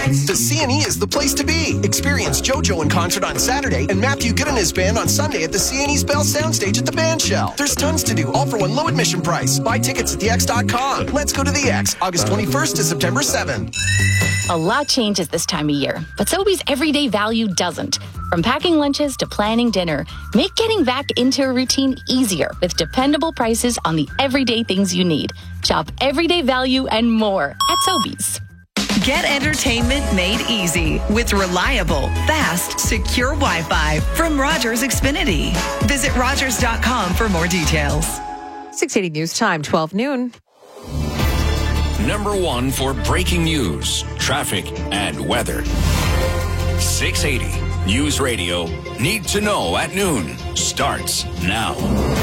The CNE is the place to be. Experience JoJo in concert on Saturday and Matthew Good and his band on Sunday at the CNE's Bell Soundstage at the Band Shell. There's tons to do, all for one low admission price. Buy tickets at thex.com. Let's go to the X, August 21st to September 7th. A lot changes this time of year, but Sobeys everyday value doesn't. From packing lunches to planning dinner, make getting back into a routine easier with dependable prices on the everyday things you need. Shop everyday value and more at Sobeys. Get entertainment made easy with reliable, fast, secure Wi-Fi from Rogers Xfinity. Visit Rogers.com for more details. 680 News Time, 12 noon. Number one for breaking news, traffic, and weather. 680 News Radio. Need to know at noon. Starts now.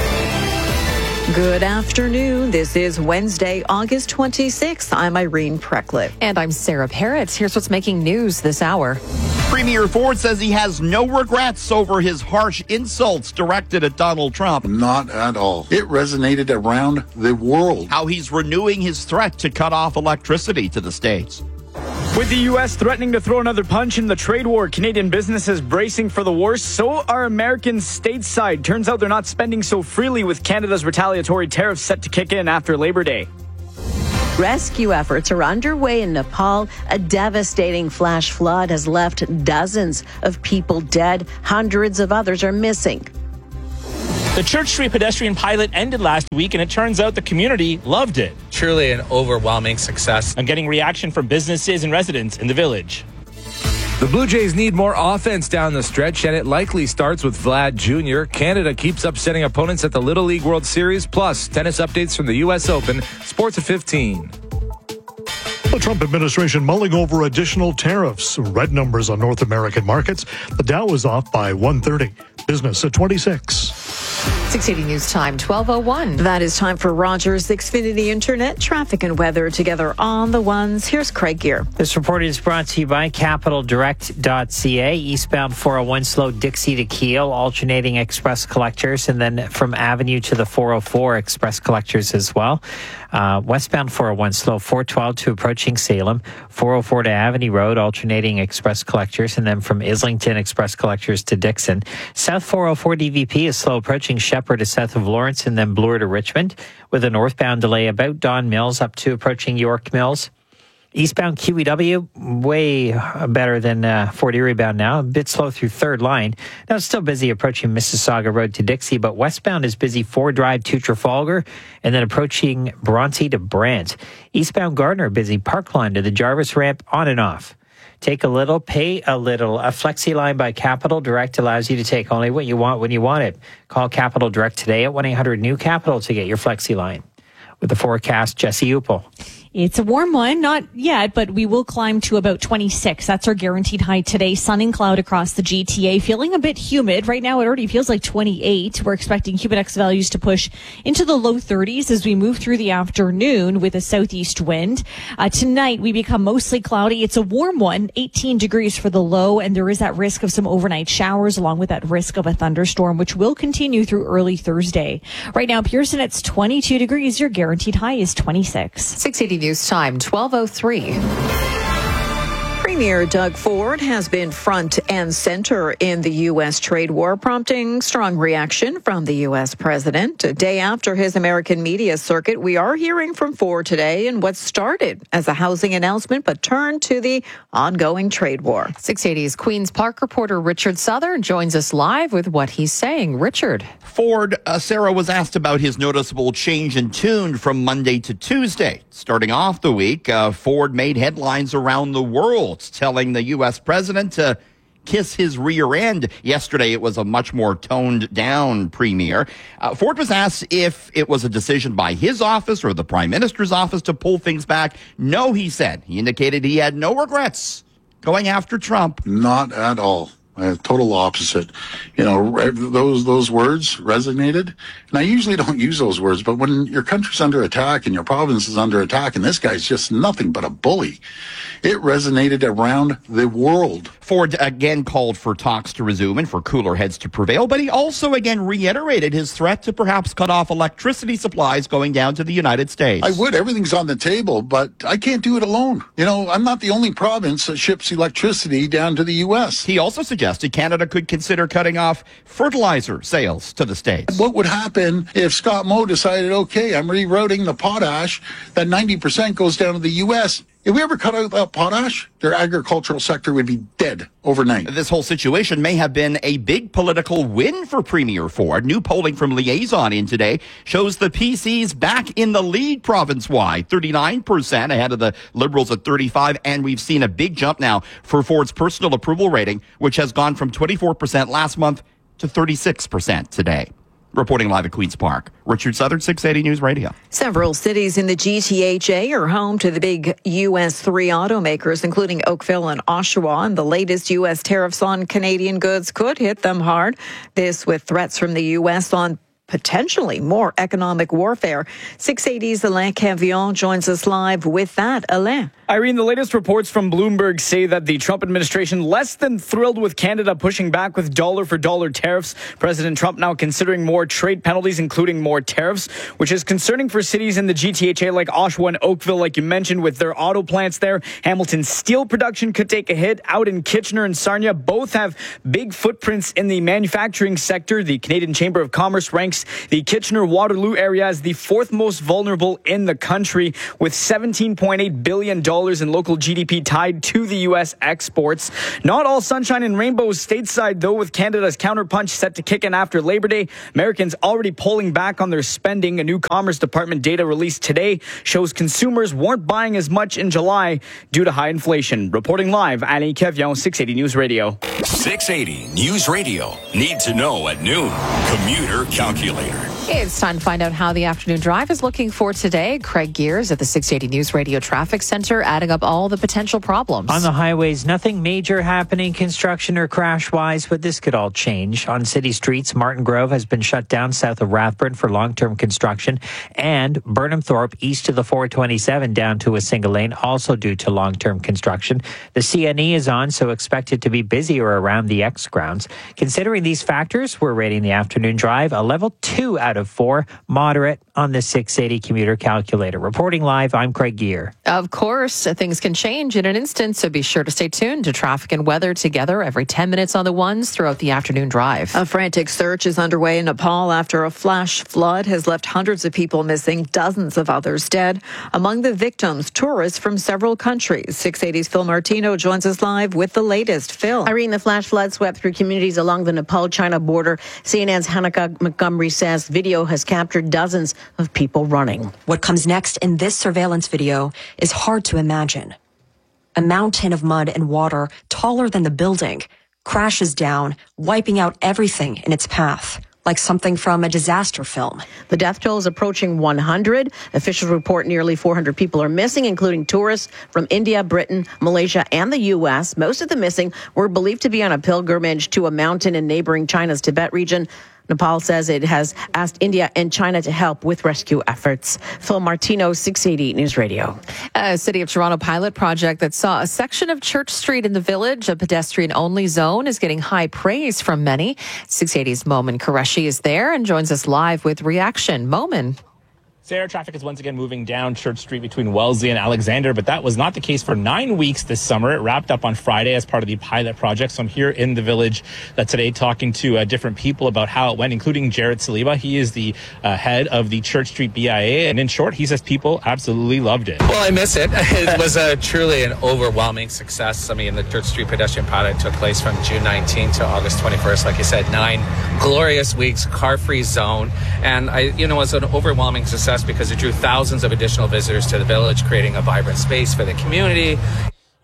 Good afternoon. This is Wednesday, August 26th. I'm Irene Precklett. And I'm Sarah Parrott. Here's what's making news this hour. Premier Ford says he has no regrets over his harsh insults directed at Donald Trump. Not at all. It resonated around the world. How he's renewing his threat to cut off electricity to the states. With the U.S. threatening to throw another punch in the trade war, Canadian businesses bracing for the worst, so are Americans stateside. Turns out they're not spending so freely with Canada's retaliatory tariffs set to kick in after Labor Day. Rescue efforts are underway in Nepal. A devastating flash flood has left dozens of people dead. Hundreds of others are missing. The Church Street pedestrian pilot ended last week, and it turns out the community loved it. Truly an overwhelming success. I'm getting reaction from businesses and residents in the village. The Blue Jays need more offense down the stretch, and it likely starts with Vlad Jr. Canada keeps upsetting opponents at the Little League World Series, plus tennis updates from the U.S. Open. Sports at 15. The Trump administration mulling over additional tariffs. Red numbers on North American markets. The Dow was off by 130. Business at 26. 680 News Time, 12:01. That is time for Rogers Xfinity Internet traffic and weather together on the ones. Here's Craig Gear. This report is brought to you by CapitalDirect.ca. Eastbound 401 slow Dixie to Kiel, alternating express collectors, and then from Avenue to the 404 express collectors as well. Westbound 401 slow 412 to approaching Salem, 404 to Avenue Road, alternating express collectors, and then from Islington express collectors to Dixon. South 404 DVP is slow approaching Shepherd to south of Lawrence, and then Bloor to Richmond, with a northbound delay about Don Mills up to approaching York Mills. Eastbound QEW, way better than Fort Erie bound now. A bit slow through third line. Now it's still busy approaching Mississauga Road to Dixie, but westbound is busy 4 Drive to Trafalgar, and then approaching Bronte to Brant. Eastbound Gardner busy Parkline to the Jarvis ramp, on and off. Take a little, pay a little. A Flexi line by Capital Direct allows you to take only what you want when you want it. Call Capital Direct today at 1-800-NEW-CAPITAL to get your Flexi line. With the forecast, Jesse Upel. It's a warm one, not yet, but we will climb to about 26. That's our guaranteed high today. Sun and cloud across the GTA. Feeling a bit humid. Right now it already feels like 28. We're expecting Humidex values to push into the low 30s as we move through the afternoon with a southeast wind. Tonight we become mostly cloudy. It's a warm one, 18 degrees for the low, and there is that risk of some overnight showers along with that risk of a thunderstorm, which will continue through early Thursday. Right now, Pearson, it's 22 degrees. Your guaranteed high is 26. 680 News Time, 12:03. Premier Doug Ford has been front and center in the U.S. trade war, prompting strong reaction from the U.S. president. A day after his American media circuit, we are hearing from Ford today in what started as a housing announcement but turned to the ongoing trade war. 680's Queen's Park reporter Richard Southern joins us live with what he's saying. Richard. Ford, Sarah was asked about his noticeable change in tune from Monday to Tuesday. Starting off the week, Ford made headlines around the world, telling the U.S. president to kiss his rear end. Yesterday, it was a much more toned down premier. Ford was asked if it was a decision by his office or the prime minister's office to pull things back. No, he said. He indicated he had no regrets going after Trump. Not at all. Total opposite. You know, those words resonated. And I usually don't use those words, but when your country's under attack and your province is under attack and this guy's just nothing but a bully, it resonated around the world. Ford again called for talks to resume and for cooler heads to prevail, but he also again reiterated his threat to perhaps cut off electricity supplies going down to the United States. I would. Everything's on the table, but I can't do it alone. You know, I'm not the only province that ships electricity down to the U.S. He also suggested Canada could consider cutting off fertilizer sales to the States. What would happen if Scott Moe decided, okay, I'm rerouting the potash, that 90% goes down to the U.S.? If we ever cut out that potash, their agricultural sector would be dead overnight. This whole situation may have been a big political win for Premier Ford. New polling from Liaison in today shows the PC's back in the lead province-wide, 39% ahead of the Liberals at 35%, and we've seen a big jump now for Ford's personal approval rating, which has gone from 24% last month to 36% today. Reporting live at Queen's Park, Richard Southern, 680 News Radio. Several cities in the GTHA are home to the big U.S. 3 automakers, including Oakville and Oshawa, and the latest U.S. tariffs on Canadian goods could hit them hard. This with threats from the U.S. on potentially more economic warfare. 680's Alain Cavillon joins us live with that. Alain. Irene, the latest reports from Bloomberg say that the Trump administration less than thrilled with Canada pushing back with dollar-for-dollar tariffs. President Trump now considering more trade penalties, including more tariffs, which is concerning for cities in the GTHA like Oshawa and Oakville, like you mentioned, with their auto plants there. Hamilton steel production could take a hit. Out in Kitchener and Sarnia, both have big footprints in the manufacturing sector. The Canadian Chamber of Commerce ranks the Kitchener-Waterloo area as the fourth most vulnerable in the country, with $17.8 billion in local GDP tied to the U.S. exports. Not all sunshine and rainbows stateside, though, with Canada's counterpunch set to kick in after Labor Day. Americans already pulling back on their spending. A new Commerce Department data released today shows consumers weren't buying as much in July due to high inflation. Reporting live, Alain Cavillon, 680 News Radio. 680 News Radio. Need to know at noon. Commuter Calculator. It's time to find out how the afternoon drive is looking for today. Craig Gears at the 680 News Radio Traffic Center, adding up all the potential problems. On the highways, nothing major happening construction or crash-wise, but this could all change. On city streets, Martin Grove has been shut down south of Rathburn for long-term construction, and Burnham Thorpe east of the 427 down to a single lane, also due to long-term construction. The CNE is on, so expected to be busier around the X grounds. Considering these factors, we're rating the afternoon drive a level 2 out of 4, moderate on the 680 commuter calculator. Reporting live, I'm Craig Gear. Of course, things can change in an instant, so be sure to stay tuned to traffic and weather together every 10 minutes on the ones throughout the afternoon drive. A frantic search is underway in Nepal after a flash flood has left hundreds of people missing, dozens of others dead. Among the victims, tourists from several countries. 680's Phil Martino joins us live with the latest. Phil. Irene, the flash flood swept through communities along the Nepal-China border. CNN's Hanukkah Montgomery says video has captured dozens of people running. What comes next in this surveillance video is hard to imagine. A mountain of mud and water, taller than the building, crashes down, wiping out everything in its path, like something from a disaster film. The death toll is approaching 100. Officials report nearly 400 people are missing, including tourists from India, Britain, Malaysia, and the U.S. Most of the missing were believed to be on a pilgrimage to a mountain in neighboring China's Tibet region. Nepal says it has asked India and China to help with rescue efforts. Phil Martino, 680 News Radio. A City of Toronto pilot project that saw a section of Church Street in the Village, a pedestrian-only zone, is getting high praise from many. 680's Momin Qureshi is there and joins us live with reaction. Momin. Sarah, traffic is once again moving down Church Street between Wellesley and Alexander, but that was not the case for 9 weeks this summer. It wrapped up on Friday as part of the pilot project. So I'm here in the Village today talking to different people about how it went, including Jared Saliba. He is the head of the Church Street BIA. And in short, he says people absolutely loved it. Well, I miss it. It was truly an overwhelming success. I mean, the Church Street pedestrian pilot took place from June 19th to August 21st. Like you said, 9 glorious weeks, car-free zone. And it was an overwhelming success because it drew thousands of additional visitors to the Village, creating a vibrant space for the community.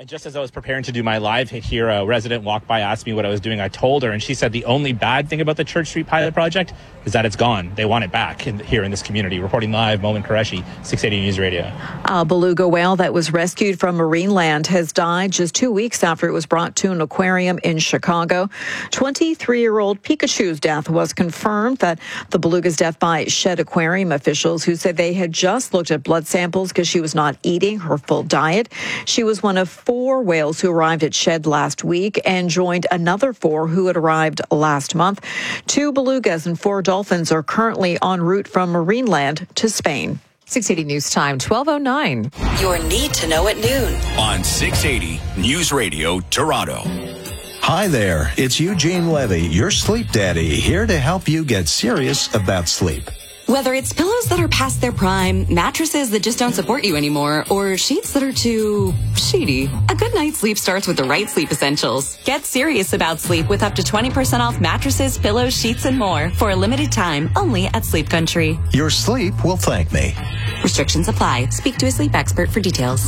And just as I was preparing to do my live hit here, a resident walked by, asked me what I was doing. I told her, and she said the only bad thing about the Church Street pilot project is that it's gone. They want it back here in this community. Reporting live, Momin Qureshi, 680 News Radio. A beluga whale that was rescued from Marineland has died just 2 weeks after it was brought to an aquarium in Chicago. 23-year-old Pikachu's death was confirmed. That the beluga's death by Shed Aquarium officials, who said they had just looked at blood samples because she was not eating her full diet. She was one of 4 whales who arrived at Shed last week and joined another 4 who had arrived last month. 2 belugas and 4 dolphins are currently en route from Marineland to Spain. 680 News Time, 12:09. Your need to know at noon. On 680 News Radio Toronto. Hi there, it's Eugene Levy, your sleep daddy, here to help you get serious about sleep. Whether it's pillows that are past their prime, mattresses that just don't support you anymore, or sheets that are too sheety, a good night's sleep starts with the right sleep essentials. Get serious about sleep with up to 20% off mattresses, pillows, sheets, and more for a limited time only at Sleep Country. Your sleep will thank me. Restrictions apply. Speak to a sleep expert for details.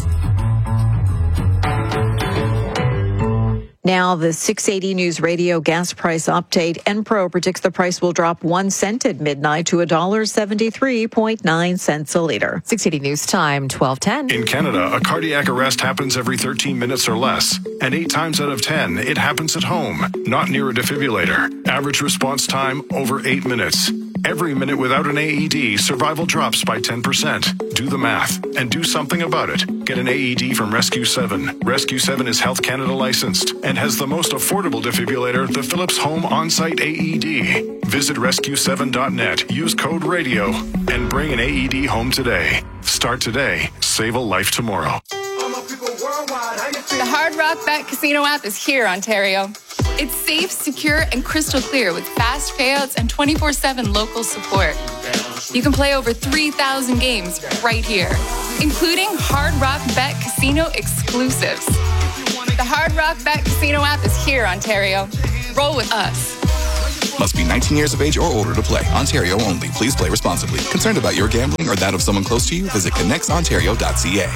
Now, the 680 News Radio gas price update. Enpro predicts the price will drop 1 cent at midnight to $1.73.9 a liter. 680 News Time, 12:10. In Canada, a cardiac arrest happens every 13 minutes or less. And 8 times out of 10, it happens at home, not near a defibrillator. Average response time, over 8 minutes. Every minute without an AED, survival drops by 10%. Do the math and do something about it. Get an AED from Rescue 7. Rescue 7 is Health Canada licensed and has the most affordable defibrillator, the Philips Home On-Site AED. Visit rescue7.net, use code RADIO, and bring an AED home today. Start today. Save a life tomorrow. The Hard Rock Bet Casino app is here, Ontario. It's safe, secure, and crystal clear with fast payouts and 24/7 local support. You can play over 3,000 games right here, including Hard Rock Bet Casino exclusives. The Hard Rock Bet Casino app is here, Ontario. Roll with us. Must be 19 years of age or older to play. Ontario only. Please play responsibly. Concerned about your gambling or that of someone close to you? Visit connectsontario.ca.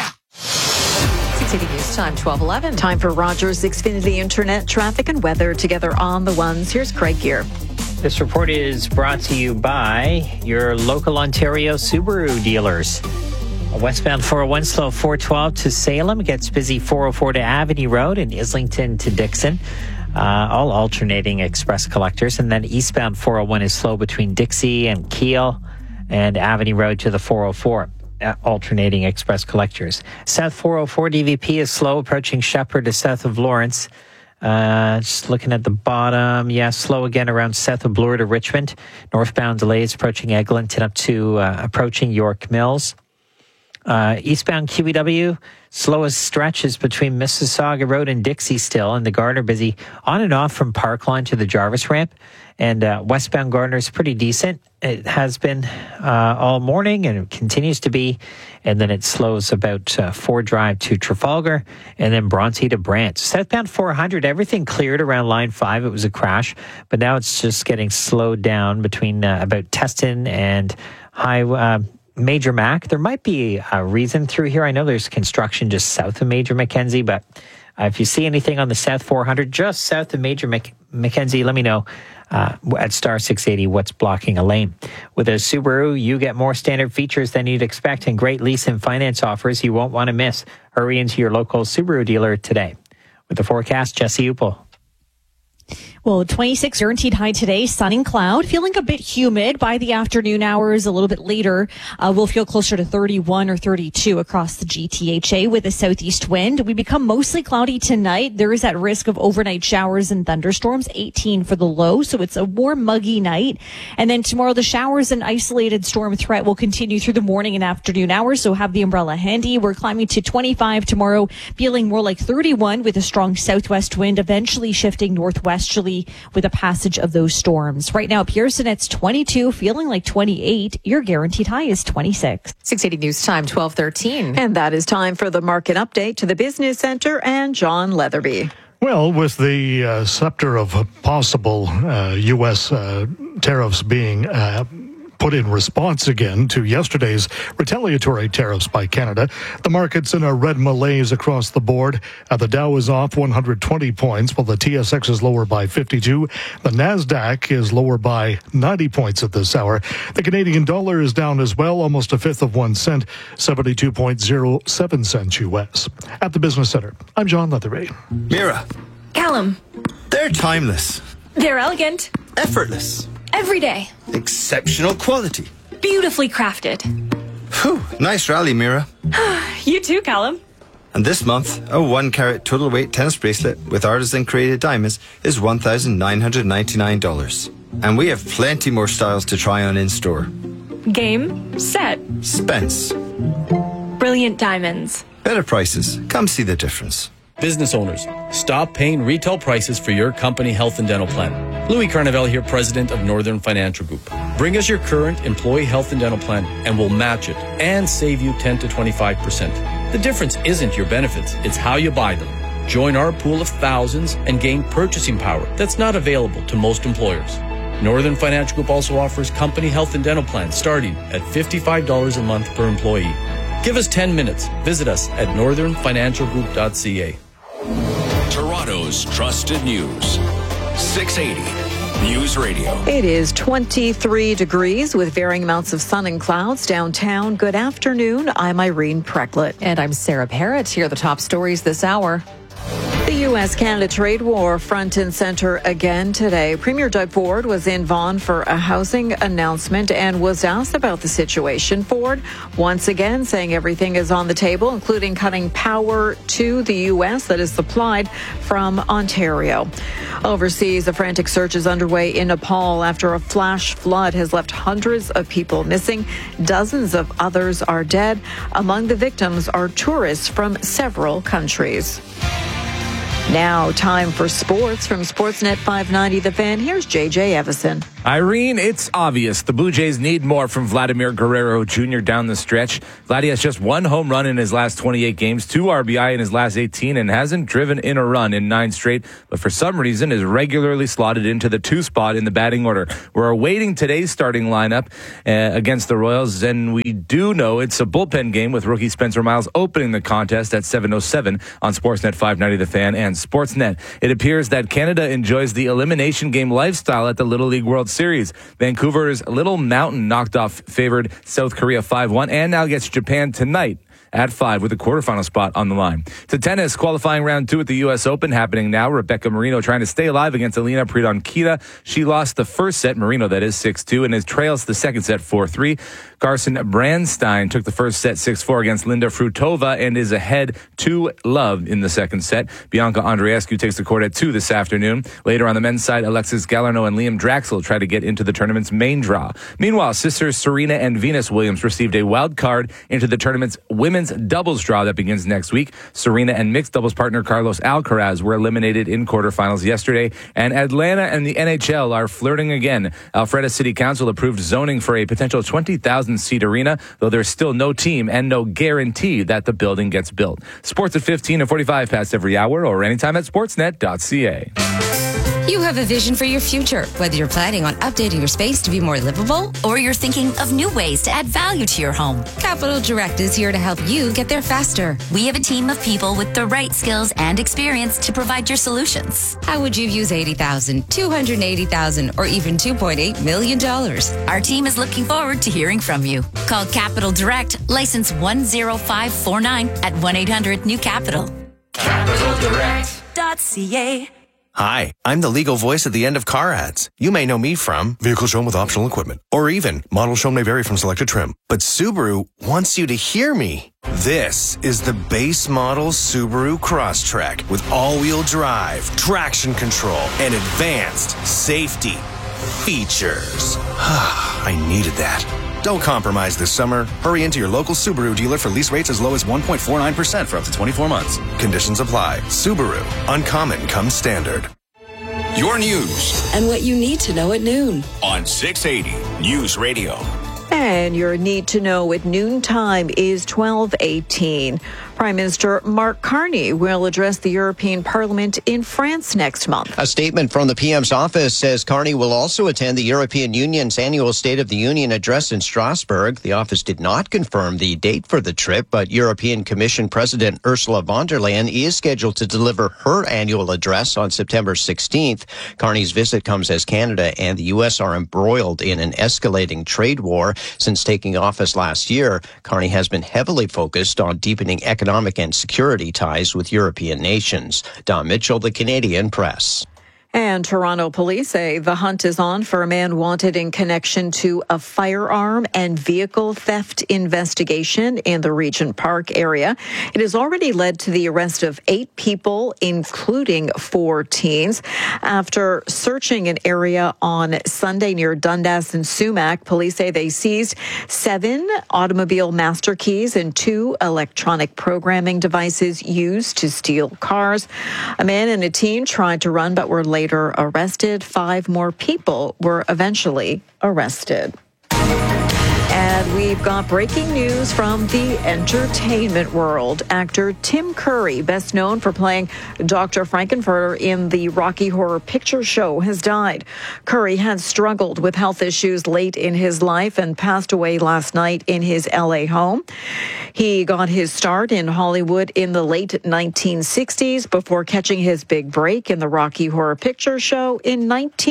680 News Time, 12:11. Time for Rogers Xfinity Internet traffic and weather together on the ones. Here's Craig Gear. This report is brought to you by your local Ontario Subaru dealers. Westbound 401 slow 412 to Salem. Gets busy 404 to Avenue Road and Islington to Dixon. All alternating express collectors. And then eastbound 401 is slow between Dixie and Keele and Avenue Road to the 404. Alternating express collectors. South 404 DVP is slow approaching Shepherd to south of Lawrence. Just looking at the bottom. Yeah, slow again around south of Bloor to Richmond. Northbound delays approaching Eglinton up to approaching York Mills. Eastbound QEW, slowest stretches between Mississauga Road and Dixie still, and the Gardner busy on and off from Parkline to the Jarvis ramp. And westbound Gardner is pretty decent. It has been all morning and it continues to be. And then it slows about Ford Drive to Trafalgar and then Bronte to Brant. Southbound 400, everything cleared around line 5. It was a crash, but now it's just getting slowed down between about Teston and Major Mac. There might be a reason through here. I know there's construction just south of Major Mackenzie, but if you see anything on the South 400, just south of Major Mackenzie, let me know at star 680 what's blocking a lane. With a Subaru, you get more standard features than you'd expect and great lease and finance offers you won't want to miss. Hurry into your local Subaru dealer today. With the forecast, Jesse Upel. Well, 26 guaranteed high today, sun and cloud, feeling a bit humid by the afternoon hours. A little bit later, we'll feel closer to 31 or 32 across the GTHA with a southeast wind. We become mostly cloudy tonight. There is that risk of overnight showers and thunderstorms, 18 for the low. So it's a warm, muggy night. And then tomorrow, the showers and isolated storm threat will continue through the morning and afternoon hours. So have the umbrella handy. We're climbing to 25 tomorrow, feeling more like 31 with a strong southwest wind, eventually shifting northwesterly with the passage of those storms. Right now, Pearson, it's 22, feeling like 28. Your guaranteed high is 26. 680 News Time, 12:13. And that is time for the market update to the Business Center and John Leatherby. Well, with the scepter of possible U.S. tariffs being put in response again to yesterday's retaliatory tariffs by Canada. The market's in a red malaise across the board. The Dow is off 120 points, while the TSX is lower by 52. The NASDAQ is lower by 90 points at this hour. The Canadian dollar is down as well, almost a fifth of 1 cent, 72.07 cents U.S. At the Business Center, I'm John Leatherby. Mira. Callum. They're timeless. They're elegant. Effortless. Every day. Exceptional quality. Beautifully crafted. Whew, nice rally, Mira. You too, Callum. And this month, a 1-carat total weight tennis bracelet with artisan-created diamonds is $1,999. And we have plenty more styles to try on in-store. Game. Set. Spence. Brilliant diamonds. Better prices. Come see the difference. Business owners, stop paying retail prices for your company health and dental plan. Louis Carnevale here, president of Northern Financial Group. Bring us your current employee health and dental plan and we'll match it and save you 10 to 25%. The difference isn't your benefits, it's how you buy them. Join our pool of thousands and gain purchasing power that's not available to most employers. Northern Financial Group also offers company health and dental plans starting at $55 a month per employee. Give us 10 minutes. Visit us at northernfinancialgroup.ca. Toronto's trusted news. 680 News Radio. It is 23 degrees with varying amounts of sun and clouds downtown. Good afternoon. I'm Irene Precklett. And I'm Sarah Parrott. Here are the top stories this hour. The U.S.-Canada trade war front and center again today. Premier Doug Ford was in Vaughan for a housing announcement and was asked about the situation. Ford once again saying everything is on the table, including cutting power to the U.S. that is supplied from Ontario. Overseas, a frantic search is underway in Nepal after a flash flood has left hundreds of people missing. Dozens of others are dead. Among the victims are tourists from several countries. Now, time for sports from Sportsnet 590 The Fan. Here's J.J. Evison. Irene, it's obvious the Blue Jays need more from Vladimir Guerrero Jr. down the stretch. Vladdy has just 1 home run in his last 28 games, 2 RBI in his last 18, and hasn't driven in a run in 9 straight, but for some reason is regularly slotted into the 2 spot in the batting order. We're awaiting today's starting lineup against the Royals, and we do know it's a bullpen game with rookie Spencer Miles opening the contest at 7:07 on Sportsnet 590 The Fan and Sportsnet. It appears that Canada enjoys the elimination game lifestyle at the Little League World Series. Vancouver's Little Mountain knocked off favored South Korea 5-1 and now gets Japan tonight at 5 with a quarterfinal spot on the line. To tennis, qualifying round 2 at the U.S. Open happening now. Rebecca Marino trying to stay alive against Elena Pridonkita. She lost the first set, Marino that is 6-2, and trails the second set 4-3. Carson Brandstein took the first set 6-4 against Linda Fruitova and is ahead 2-love in the second set. Bianca Andreescu takes the court at 2 this afternoon. Later on the men's side, Alexis Galarneau and Liam Draxel try to get into the tournament's main draw. Meanwhile, sisters Serena and Venus Williams received a wild card into the tournament's women's doubles draw that begins next week. Serena and mixed doubles partner Carlos Alcaraz were eliminated in quarterfinals yesterday, and Atlanta and the NHL are flirting again. Alpharetta City Council approved zoning for a potential 20,000-seat arena, though there's still no team and no guarantee that the building gets built. Sports at 15 and 45 past every hour or anytime at sportsnet.ca. You have a vision for your future, whether you're planning on updating your space to be more livable or you're thinking of new ways to add value to your home. Capital Direct is here to help you get there faster. We have a team of people with the right skills and experience to provide your solutions. How would you use $80,000, $280,000, or even $2.8 million? Our team is looking forward to hearing from you. Call Capital Direct, license 10549 at 1-800-NEW-CAPITAL. CapitalDirect.ca. Hi, I'm the legal voice at the end of car ads. You may know me from Vehicle Shown with Optional Equipment, or even Model Shown may vary from selected trim. But Subaru wants you to hear me. This is the base model Subaru Crosstrek with all-wheel drive, traction control, and advanced safety features. I needed that. Don't compromise this summer. Hurry into your local Subaru dealer for lease rates as low as 1.49% for up to 24 months. Conditions apply. Subaru. Uncommon comes standard. Your news. And what you need to know at noon. On 680 News Radio. And your need to know at noontime is 12:18. Prime Minister Mark Carney will address the European Parliament in France next month. A statement from the PM's office says Carney will also attend the European Union's annual State of the Union address in Strasbourg. The office did not confirm the date for the trip, but European Commission President Ursula von der Leyen is scheduled to deliver her annual address on September 16th. Carney's visit comes as Canada and the U.S. are embroiled in an escalating trade war. Since taking office last year, Carney has been heavily focused on deepening economic and security ties with European nations. Don Mitchell, The Canadian Press. And Toronto police say the hunt is on for a man wanted in connection to a firearm and vehicle theft investigation in the Regent Park area. It has already led to the arrest of 8 people, including 4 teens. After searching an area on Sunday near Dundas and Sumac, police say they seized 7 automobile master keys and 2 electronic programming devices used to steal cars. A man and a teen tried to run but were later arrested. 5 more people were eventually arrested. And we've got breaking news from the entertainment world. Actor Tim Curry, best known for playing Dr. Frankenfurter in the Rocky Horror Picture Show, has died. Curry had struggled with health issues late in his life and passed away last night in his LA home. He got his start in Hollywood in the late 1960s before catching his big break in the Rocky Horror Picture Show in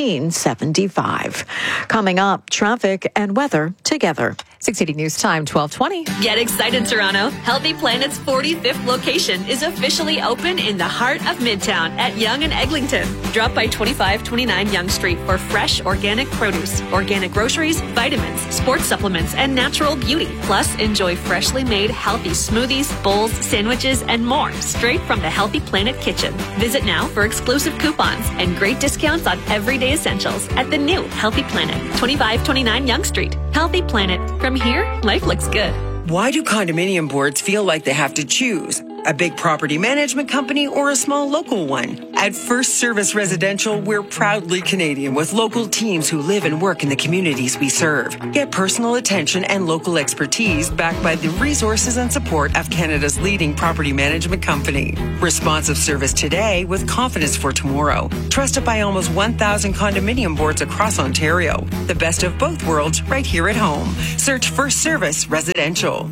1975. Coming up, traffic and weather together. 680 News Time, 12:20. Get excited, Toronto. Healthy Planet's 45th location is officially open in the heart of Midtown at Yonge and Eglinton. Drop by 2529 Yonge Street for fresh organic produce, organic groceries, vitamins, sports supplements, and natural beauty. Plus, enjoy freshly made healthy smoothies, bowls, sandwiches, and more straight from the Healthy Planet kitchen. Visit now for exclusive coupons and great discounts on everyday essentials at the new Healthy Planet, 2529 Yonge Street. Healthy Planet. From here, life looks good. Why do condominium boards feel like they have to choose? A big property management company or a small local one? At First Service Residential, we're proudly Canadian with local teams who live and work in the communities we serve. Get personal attention and local expertise backed by the resources and support of Canada's leading property management company. Responsive service today with confidence for tomorrow. Trusted by almost 1,000 condominium boards across Ontario. The best of both worlds right here at home. Search First Service Residential.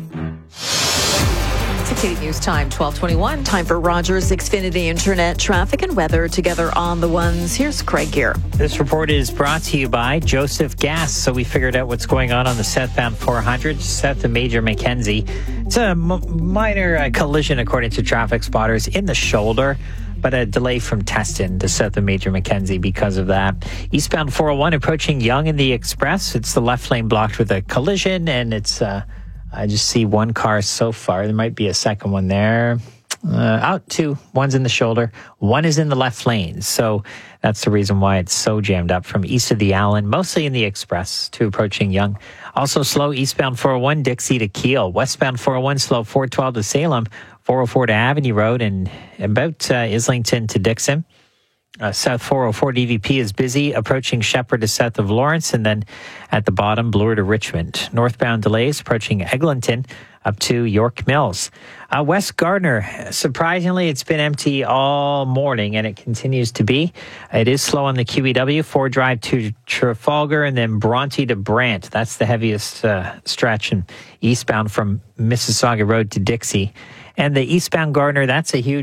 680 News Time, 12:21. Time for Rogers Xfinity Internet traffic and weather together on the ones. Here's Craig Gear. This report is brought to you by Joseph Gas. So we figured out what's going on the southbound 400, south of Major Mackenzie. It's a minor collision, according to traffic spotters, in the shoulder, but a delay from Teston to south of Major Mackenzie because of that. Eastbound 401 approaching Yonge in the Express. It's the left lane blocked with a collision, and it's I just see 1 car so far. There might be a second one there. Out 2. 1's in the shoulder. 1 is in the left lane. So that's the reason why it's so jammed up from east of the Allen, mostly in the Express to approaching Yonge. Also slow eastbound 401 Dixie to Kiel. Westbound 401 slow 412 to Salem. 404 to Avenue Road and about Islington to Dixon. South 404 DVP is busy approaching Shepherd to south of Lawrence, and then at the bottom, Bloor to Richmond. Northbound delays approaching Eglinton up to York Mills. West Gardner, surprisingly, it's been empty all morning, and it continues to be. It is slow on the QEW, 4 Drive to Trafalgar, and then Bronte to Brant. That's the heaviest stretch, and eastbound from Mississauga Road to Dixie. And the eastbound Gardner, that's a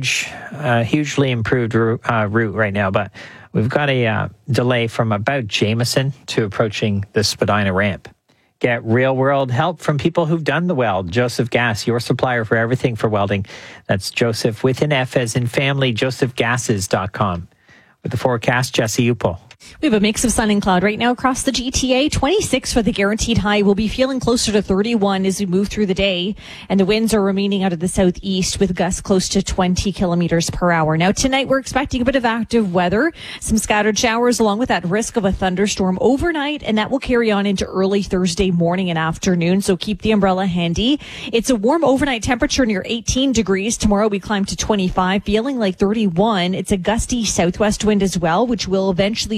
hugely improved route right now. But we've got a delay from about Jameson to approaching the Spadina ramp. Get real-world help from people who've done the weld. Joseph Gas, your supplier for everything for welding. That's Joseph with an F as in family, josephgases.com. With the forecast, Jesse Upel. We have a mix of sun and cloud right now across the GTA. 26 for the guaranteed high. We'll be feeling closer to 31 as we move through the day. And the winds are remaining out of the southeast with gusts close to 20 kilometers per hour. Now tonight we're expecting a bit of active weather. Some scattered showers along with that risk of a thunderstorm overnight. And that will carry on into early Thursday morning and afternoon. So keep the umbrella handy. It's a warm overnight temperature near 18 degrees. Tomorrow we climb to 25, feeling like 31. It's a gusty southwest wind as well, which will eventually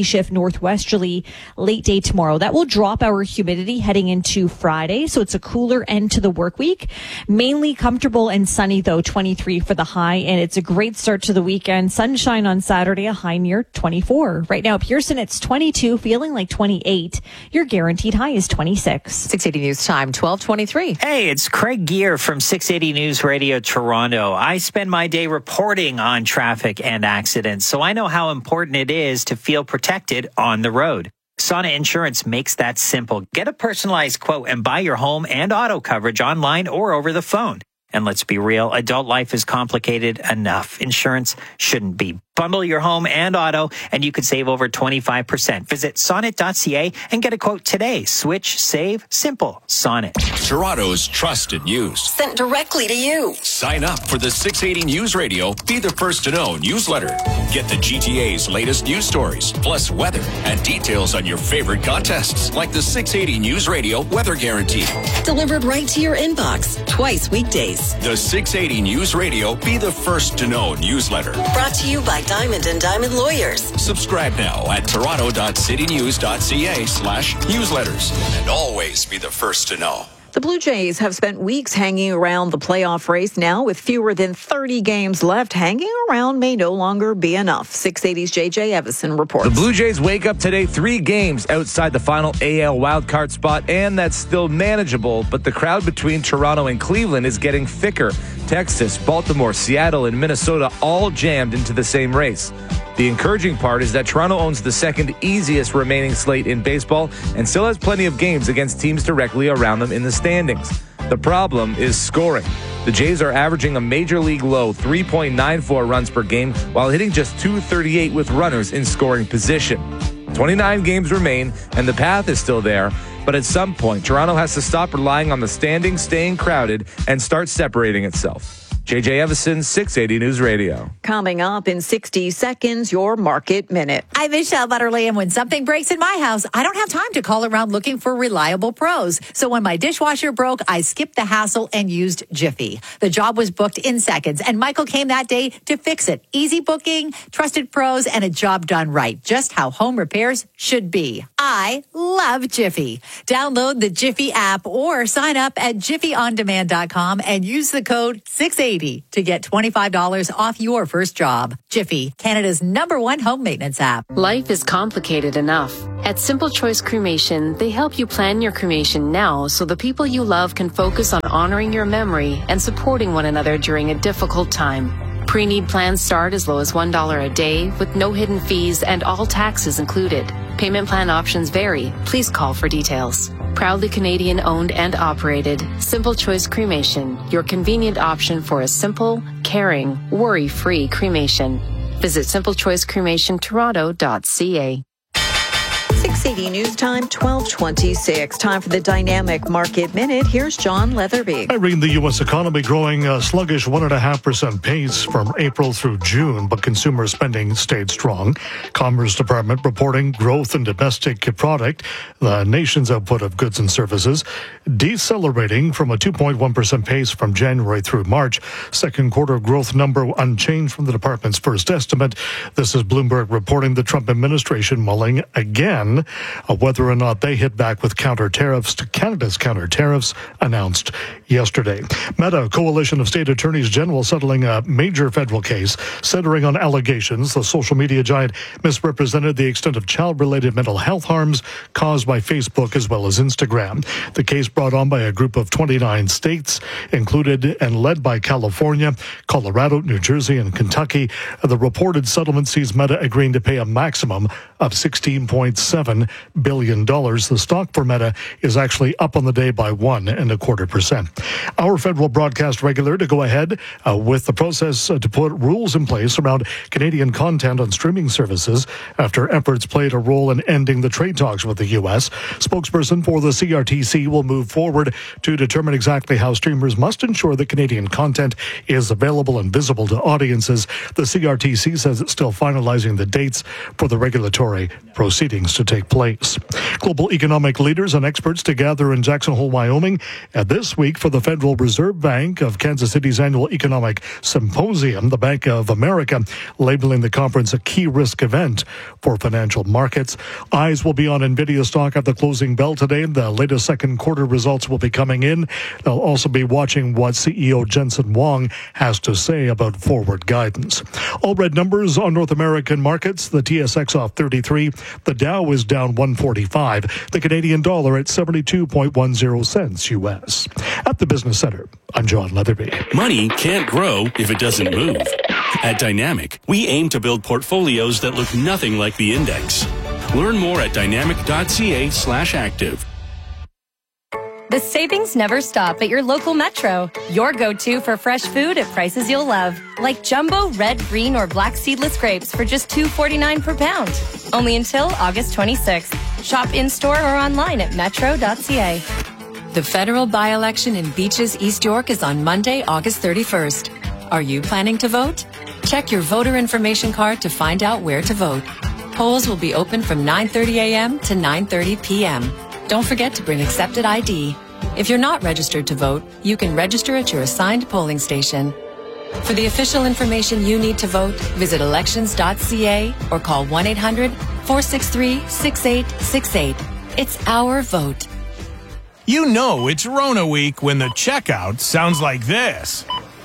shift northwesterly late day tomorrow. That will drop our humidity heading into Friday, so it's a cooler end to the work week. Mainly comfortable and sunny, though, 23 for the high, and it's a great start to the weekend. Sunshine on Saturday, a high near 24. Right now, Pearson, it's 22, feeling like 28. Your guaranteed high is 26. 680 News Time, 12:23. Hey, it's Craig Gear from 680 News Radio Toronto. I spend my day reporting on traffic and accidents, so I know how important it is to feel protected on the road. Sonnet Insurance makes that simple. Get a personalized quote and buy your home and auto coverage online or over the phone. And let's be real, adult life is complicated enough. Insurance shouldn't be. Bundle your home and auto, and you could save over 25%. Visit sonnet.ca and get a quote today. Switch, save, simple. Sonnet. Toronto's trusted news. Sent directly to you. Sign up for the 680 News Radio Be the First to Know newsletter. Get the GTA's latest news stories, plus weather and details on your favorite contests, like the 680 News Radio Weather Guarantee. Delivered right to your inbox, twice weekdays. The 680 News Radio Be the First to Know newsletter. Brought to you by Diamond and Diamond Lawyers. Subscribe now at toronto.citynews.ca/newsletters. And always be the first to know. The Blue Jays have spent weeks hanging around the playoff race. Now, with fewer than 30 games left, hanging around may no longer be enough. 680's J.J. Evison reports. The Blue Jays wake up today 3 games outside the final AL wildcard spot, and that's still manageable, but the crowd between Toronto and Cleveland is getting thicker. Texas, Baltimore, Seattle, and Minnesota all jammed into the same race. The encouraging part is that Toronto owns the second easiest remaining slate in baseball and still has plenty of games against teams directly around them in the standings. The problem is scoring. The Jays are averaging a major league low 3.94 runs per game while hitting just .238 with runners in scoring position. 29 games remain and the path is still there, but at some point Toronto has to stop relying on the standings staying crowded and start separating itself. J.J. Evison, 680 News Radio. Coming up in 60 seconds, your Market Minute. I'm Michelle Butterly, and when something breaks in my house, I don't have time to call around looking for reliable pros. So when my dishwasher broke, I skipped the hassle and used Jiffy. The job was booked in seconds, and Michael came that day to fix it. Easy booking, trusted pros, and a job done right. Just how home repairs should be. I love Jiffy. Download the Jiffy app or sign up at jiffyondemand.com and use the code 680 to get $25 off your first job. Jiffy, Canada's #1 home maintenance app. Life is complicated enough. At Simple Choice Cremation, they help you plan your cremation now so the people you love can focus on honoring your memory and supporting one another during a difficult time. Pre-need plans start as low as $1 a day with no hidden fees and all taxes included. Payment plan options vary. Please call for details. Proudly Canadian owned and operated, Simple Choice Cremation, your convenient option for a simple, caring, worry-free cremation. Visit simplechoicecremationtoronto.ca. 680 News Time, 12:26. Time for the Dynamic Market Minute. Here's John Leatherby. Irene, the U.S. economy growing a sluggish 1.5% pace from April through June, but consumer spending stayed strong. Commerce Department reporting growth in domestic product, the nation's output of goods and services, decelerating from a 2.1% pace from January through March. Second quarter growth number unchanged from the department's first estimate. This is Bloomberg reporting the Trump administration mulling again whether or not they hit back with counter tariffs to Canada's counter tariffs announced yesterday. Meta, coalition of state attorneys general, settling a major federal case centering on allegations the social media giant misrepresented the extent of child-related mental health harms caused by Facebook as well as Instagram. The case brought on by a group of 29 states, included and led by California, Colorado, New Jersey, and Kentucky. The reported settlement sees Meta agreeing to pay a maximum of $16.7 billion. The stock for Meta is actually up on the day by 1.25%. Our federal broadcast regulator to go ahead with the process to put rules in place around Canadian content on streaming services after efforts played a role in ending the trade talks with the U.S. Spokesperson for the CRTC will move forward to determine exactly how streamers must ensure that Canadian content is available and visible to audiences. The CRTC says it's still finalizing the dates for the regulatory proceedings to take place. Global economic leaders and experts to gather in Jackson Hole, Wyoming, this week for the Federal Reserve Bank of Kansas City's annual economic symposium. The Bank of America labeling the conference a key risk event for financial markets. Eyes will be on NVIDIA stock at the closing bell today. The latest second quarter results will be coming in. They'll also be watching what CEO Jensen Huang has to say about forward guidance. All red numbers on North American markets. The TSX off 33. The Dow is down 145. The Canadian dollar at 72.10 cents U.S. At the Business Center, I'm John Leatherby. Money can't grow if it doesn't move. At Dynamic, we aim to build portfolios that look nothing like the index. Learn more at dynamic.ca/active. The savings never stop at your local Metro. Your go-to for fresh food at prices you'll love. Like jumbo red, green, or black seedless grapes for just $2.49 per pound. Only until August 26th. Shop in-store or online at metro.ca. The federal by-election in Beaches, East York is on Monday, August 31st. Are you planning to vote? Check your voter information card to find out where to vote. Polls will be open from 9:30 a.m. to 9:30 p.m. Don't forget to bring accepted ID. If you're not registered to vote, you can register at your assigned polling station. For the official information you need to vote, visit elections.ca or call 1-800-463-6868. It's our vote. You know it's Rona week when the checkout sounds like this.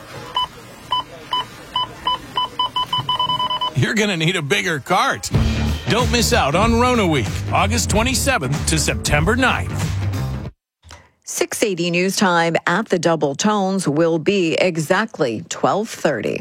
You're going to need a bigger cart. Don't miss out on Rona Week, August 27th to September 9th. 680 News Time at the Double Tones will be exactly 12:30.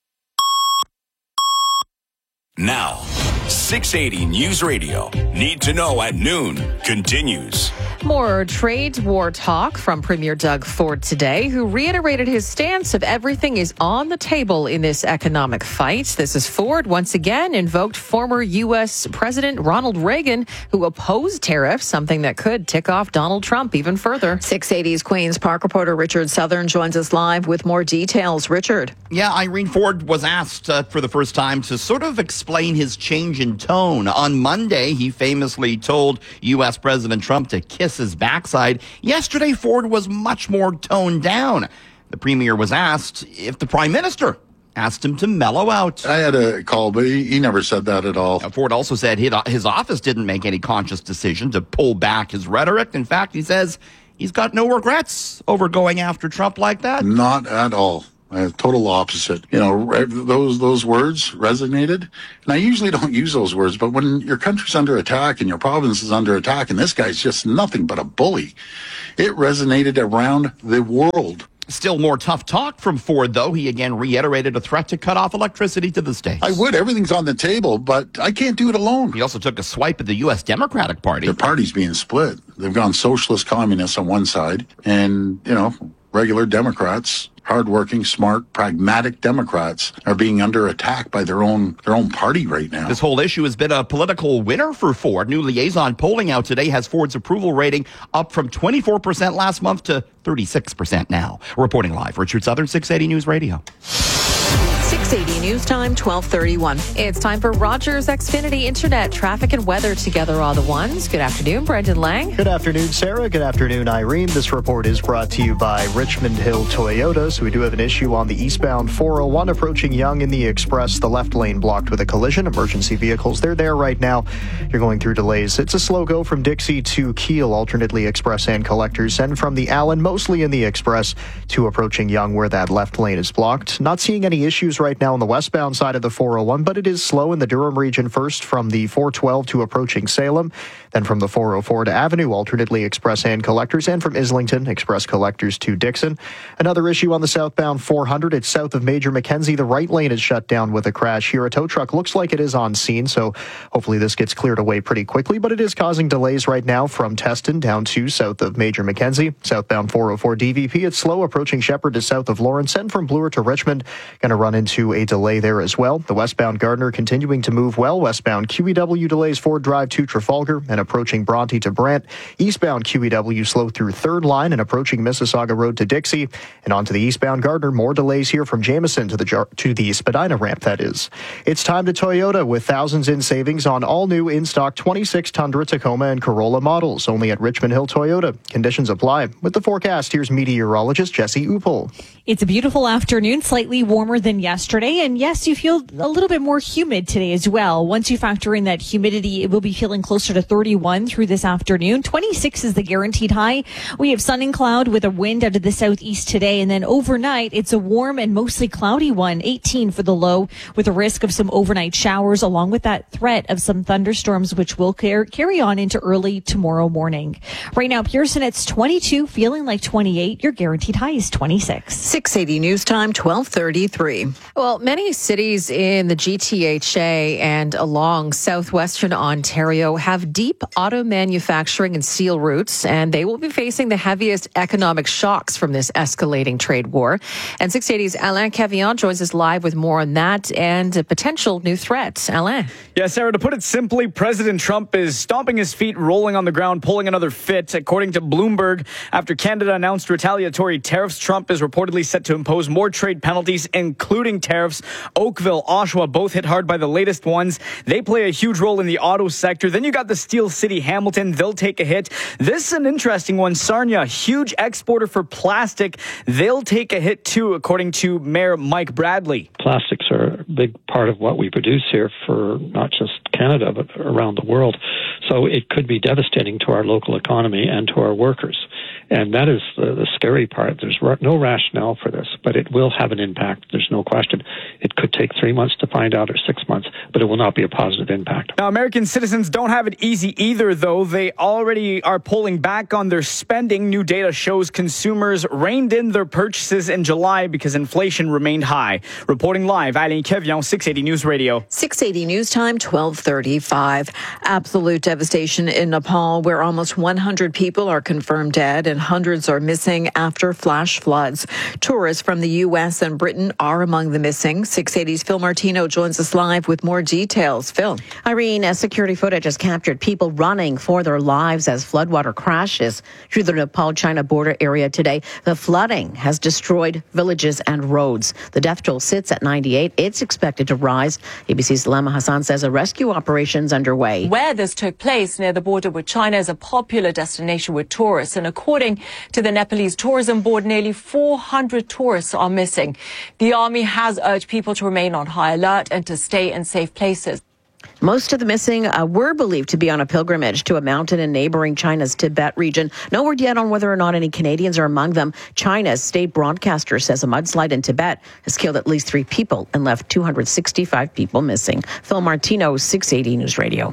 Now, 680 News Radio. Need to know at noon continues. More trade war talk from Premier Doug Ford today, who reiterated his stance of everything is on the table in this economic fight. This is Ford once again invoked former U.S. President Ronald Reagan, who opposed tariffs, something that could tick off Donald Trump even further. 680's Queen's Park reporter Richard Southern joins us live with more details. Richard. Yeah, Irene, Ford was asked for the first time to sort of explain his change in tone. On Monday, he famously told U.S. President Trump to kiss his backside. Yesterday, Ford was much more toned down. The premier was asked if the prime minister asked him to mellow out. I had a call, but he never said that at all. Ford also said his office didn't make any conscious decision to pull back his rhetoric. In fact, he says he's got no regrets over going after Trump like that. Not at all. Total opposite. You know, those words resonated. And I usually don't use those words, but when your country's under attack and your province is under attack and this guy's just nothing but a bully, it resonated around the world. Still more tough talk from Ford, though. He again reiterated a threat to cut off electricity to the states. I would. Everything's on the table, but I can't do it alone. He also took a swipe at the U.S. Democratic Party. The party's being split. They've gone socialist communists on one side and, regular Democrats, hardworking, smart, pragmatic Democrats are being under attack by their own party right now. This whole issue has been a political winner for Ford. New liaison polling out today has Ford's approval rating up from 24% last month to 36% now. Reporting live, Richard Southern, 680 News Radio. 680 News Time, 12:31. It's time for Rogers Xfinity Internet traffic and weather together all the ones. Good afternoon, Brendan Lang. Good afternoon, Sarah. Good afternoon, Irene. This report is brought to you by Richmond Hill Toyota. So we do have an issue on the eastbound 401 approaching Yonge in the Express. The left lane blocked with a collision. Emergency vehicles, they're there right now. You're going through delays. It's a slow go from Dixie to Kiel, alternately Express and Collectors, and from the Allen, mostly in the Express, to approaching Yonge where that left lane is blocked. Not seeing any issues right now on the westbound side of the 401, but it is slow in the Durham region first from the 412 to approaching Salem, then from the 404 to Avenue, alternately Express and Collectors, and from Islington, Express Collectors to Dixon. Another issue on the southbound 400, it's south of Major Mackenzie. The right lane is shut down with a crash here. A tow truck looks like it is on scene, so hopefully this gets cleared away pretty quickly, but it is causing delays right now from Teston down to south of Major Mackenzie. Southbound 404 DVP, it's slow approaching Shepherd to south of Lawrence, and from Bloor to Richmond, going to run into to a delay there as well. The westbound Gardner continuing to move well. Westbound QEW delays Ford Drive to Trafalgar and approaching Bronte to Brant. Eastbound QEW slow through Third Line and approaching Mississauga Road to Dixie. And onto the eastbound Gardner, more delays here from Jameson to the Spadina ramp, that is. It's time to Toyota with thousands in savings on all new in-stock 26 Tundra, Tacoma, and Corolla models. Only at Richmond Hill Toyota. Conditions apply. With the forecast, here's meteorologist Jesse Upel. It's a beautiful afternoon, slightly warmer than yesterday. And yes, you feel a little bit more humid today as well. Once you factor in that humidity, it will be feeling closer to 31 through this afternoon. 26 is the guaranteed high. We have sun and cloud with a wind out of the southeast today. And then overnight, it's a warm and mostly cloudy one. 18 for the low with a risk of some overnight showers along with that threat of some thunderstorms, which will carry on into early tomorrow morning. Right now, Pearson, it's 22, feeling like 28. Your guaranteed high is 26. 680 News Time, 12:33. Well, many cities in the GTHA and along southwestern Ontario have deep auto manufacturing and steel roots, and they will be facing the heaviest economic shocks from this escalating trade war. And 680's Alain Cavillon joins us live with more on that and a potential new threat. Alain. Yeah, Sarah, to put it simply, President Trump is stomping his feet, rolling on the ground, pulling another fit. According to Bloomberg, after Canada announced retaliatory tariffs, Trump is reportedly set to impose more trade penalties, including tariffs. Oakville, Oshawa, both hit hard by the latest ones. They play a huge role in the auto sector. Then you got the Steel City, Hamilton. They'll take a hit. This is an interesting one. Sarnia, huge exporter for plastic. They'll take a hit too, according to Mayor Mike Bradley. Plastics are a big part of what we produce here for not just Canada, but around the world. So it could be devastating to our local economy and to our workers. And that is the scary part. There's no rationale for this, but it will have an impact. There's no question. It could take 3 months to find out or 6 months, but it will not be a positive impact. Now, American citizens don't have it easy either, though. They already are pulling back on their spending. New data shows consumers reined in their purchases in July because inflation remained high. Reporting live, Alain Cavillon, 680 News Radio. 680 News Time, 12:35. Absolute devastation in Nepal, where almost 100 people are confirmed dead and hundreds are missing after flash floods. Tourists from the U.S. and Britain are among the missing. 680's Phil Martino joins us live with more details. Phil. Irene, security footage has captured people running for their lives as floodwater crashes through the Nepal-China border area today. The flooding has destroyed villages and roads. The death toll sits at 98. It's expected to rise. ABC's Lama Hassan says a rescue operation's underway. Where this took place near the border with China is a popular destination with tourists, and according to the Nepalese Tourism Board, nearly 400 tourists are missing. The army has urged people to remain on high alert and to stay in safe places. Most of the missing were believed to be on a pilgrimage to a mountain in neighboring China's Tibet region. No word yet on whether or not any Canadians are among them. China's state broadcaster says a mudslide in Tibet has killed at least 3 people and left 265 people missing. Phil Martino, 680 News Radio.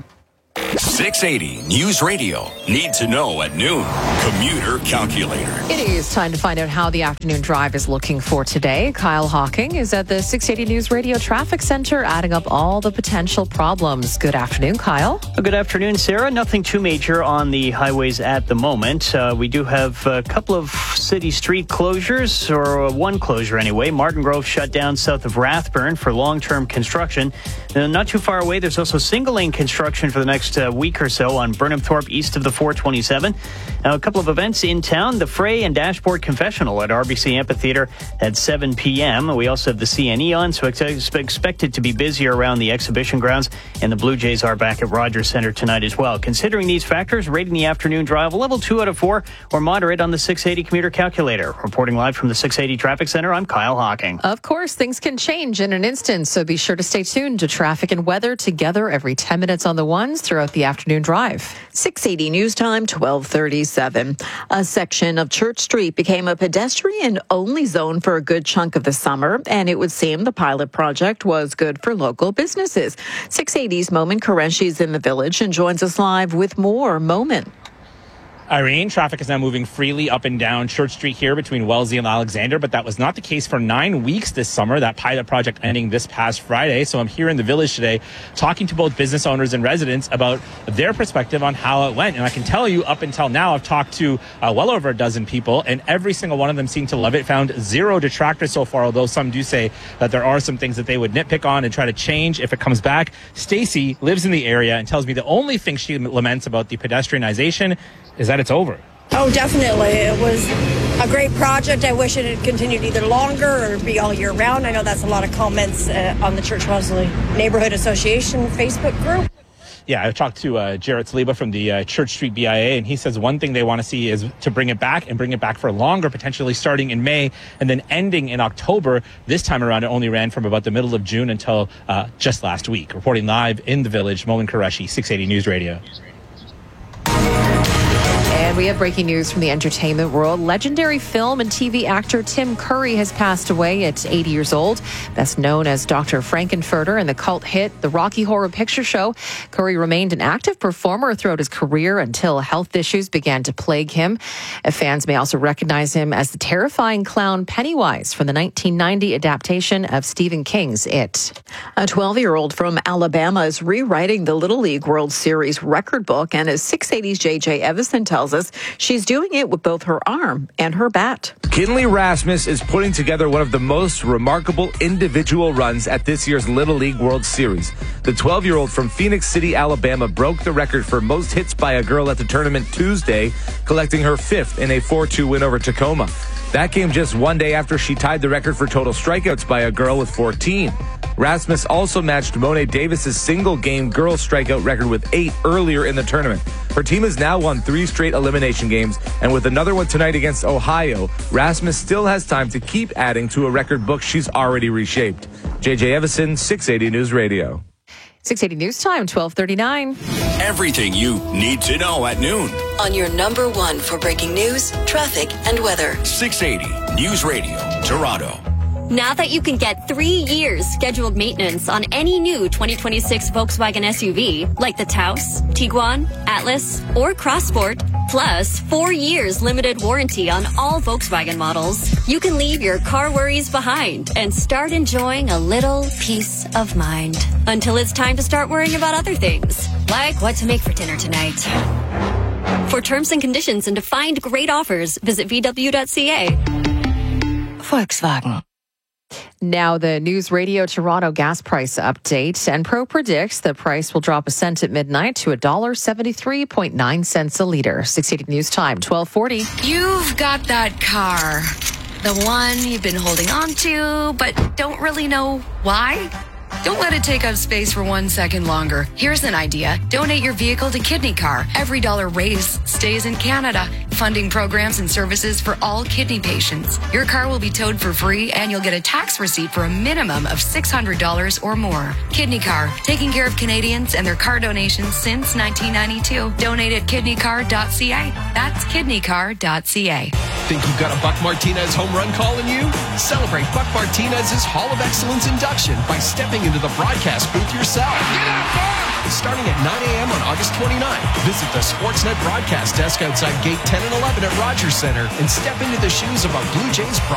680 News Radio. Need to know at noon. Commuter Calculator. It is time to find out how the afternoon drive is looking for today. Kyle Hawking is at the 680 News Radio Traffic Center, adding up all the potential problems. Good afternoon, Kyle. Good afternoon, Sarah. Nothing too major on the highways at the moment. We do have a couple of city street closures, or one closure anyway. Martin Grove shut down south of Rathburn for long-term construction. Not too far away, there's also single-lane construction for the next week or so on Burnham Thorpe east of the 427. Now, a couple of events in town. The Fray and Dashboard Confessional at RBC Amphitheater at 7 p.m. We also have the CNE on, so expected to be busier around the exhibition grounds. And the Blue Jays are back at Rogers Centre tonight as well. Considering these factors, rating the afternoon drive a level 2 out of 4 or moderate on the 680 commuter calculator. Reporting live from the 680 Traffic Center, I'm Kyle Hawking. Of course, things can change in an instant, so be sure to stay tuned to traffic and weather together every 10 minutes on the ones throughout the afternoon drive. 680 News Time, 12:37. A section of Church Street became a pedestrian-only zone for a good chunk of the summer, and it would seem the pilot project was good for local businesses. 680's Momin Qureshi is in the village and joins us live with more. Momin. Irene, traffic is now moving freely up and down Church Street here between Wellesley and Alexander, but that was not the case for 9 weeks this summer, that pilot project ending this past Friday. So I'm here in the Village today talking to both business owners and residents about their perspective on how it went. And I can tell you, up until now, I've talked to well over a dozen people, and every single one of them seemed to love it, found zero detractors so far, although some do say that there are some things that they would nitpick on and try to change if it comes back. Stacy lives in the area and tells me the only thing she laments about the pedestrianization is that it's over. Oh, definitely. It was a great project. I wish it had continued either longer or be all year round. I know that's a lot of comments on the Church Wellesley Neighborhood Association Facebook group. Yeah, I talked to Jarrett Saliba from the Church Street BIA, and he says one thing they want to see is to bring it back and bring it back for longer, potentially starting in May and then ending in October. This time around, it only ran from about the middle of June until just last week. Reporting live in the Village, Momin Qureshi, 680 News Radio. And we have breaking news from the entertainment world. Legendary film and TV actor Tim Curry has passed away at 80 years old. Best known as Dr. Frankenfurter in the cult hit The Rocky Horror Picture Show. Curry remained an active performer throughout his career until health issues began to plague him. Fans may also recognize him as the terrifying clown Pennywise from the 1990 adaptation of Stephen King's It. A 12-year-old from Alabama is rewriting the Little League World Series record book, and as 680's J.J. Evison tells us, she's doing it with both her arm and her bat. Kinley Rasmus is putting together one of the most remarkable individual runs at this year's Little League World Series. The 12-year-old from Phoenix City, Alabama, broke the record for most hits by a girl at the tournament Tuesday, collecting her 5th in a 4-2 win over Tacoma. That came just one day after she tied the record for total strikeouts by a girl with 14. Rasmus also matched Monet Davis's single-game girls strikeout record with 8 earlier in the tournament. Her team has now won 3 straight elimination games, and with another one tonight against Ohio, Rasmus still has time to keep adding to a record book she's already reshaped. J.J. Evison, 680 News Radio. 680 News Time, 12:39. Everything you need to know at noon. On your number one for breaking news, traffic, and weather. 680 News Radio, Toronto. Now that you can get 3 years scheduled maintenance on any new 2026 Volkswagen SUV, like the Taos, Tiguan, Atlas, or Crossport, plus 4 years limited warranty on all Volkswagen models, you can leave your car worries behind and start enjoying a little peace of mind. Until it's time to start worrying about other things, like what to make for dinner tonight. For terms and conditions and to find great offers, visit VW.ca. Volkswagen. Now the News Radio Toronto gas price update. Enpro predicts the price will drop a cent at midnight to $1.73.9 a litre. 680 News Time, 12:40. You've got that car. The one you've been holding on to, but don't really know why? Don't let it take up space for 1 second longer. Here's an idea. Donate your vehicle to Kidney Car. Every dollar raised stays in Canada, funding programs and services for all kidney patients. Your car will be towed for free, and you'll get a tax receipt for a minimum of $600 or more. Kidney Car, taking care of Canadians and their car donations since 1992. Donate at kidneycar.ca. That's kidneycar.ca. Think you've got a Buck Martinez home run calling you? Celebrate Buck Martinez's Hall of Excellence induction by stepping into the broadcast booth yourself. Get up, Buck! Starting at 9 a.m. on August 29th, visit the Sportsnet broadcast desk outside Gate 10 and 11 at Rogers Center and step into the shoes of a Blue Jays